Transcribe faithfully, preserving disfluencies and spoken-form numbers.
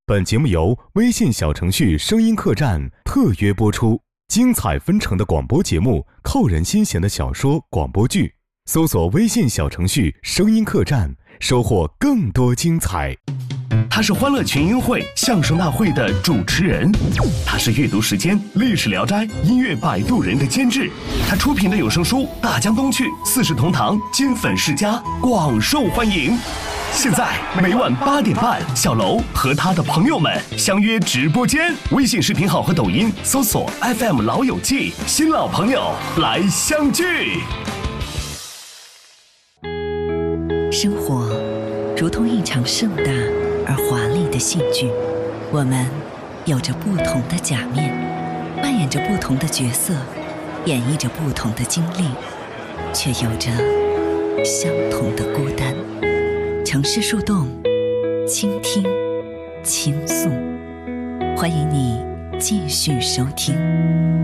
本节目由微信小程序声音客栈特约播出，精彩纷呈的广播节目，扣人心弦的小说广播剧，搜索微信小程序声音客栈，收获更多精彩。 他是欢乐群英会相声大会的主持人，他是阅读时间历史聊斋音乐摆渡人的监制，他出品的有声书大江东去四世同堂金粉世家广受欢迎。现在每晚八点半，小楼和他的朋友们相约直播间，微信视频号和抖音搜索 F M 老友记，新老朋友来相聚。 生活如同一场盛大而华丽的戏剧，我们有着不同的假面，扮演着不同的角色，演绎着不同的经历，却有着相同的孤单。城市树洞，倾听，倾诉，欢迎你继续收听。